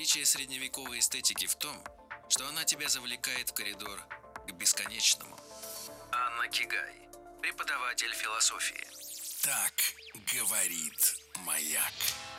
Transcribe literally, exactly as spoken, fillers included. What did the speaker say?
Отличие средневековой эстетики в том, что она тебя завлекает в коридор к бесконечному. Анна Кигай, преподаватель философии. Так говорит маяк.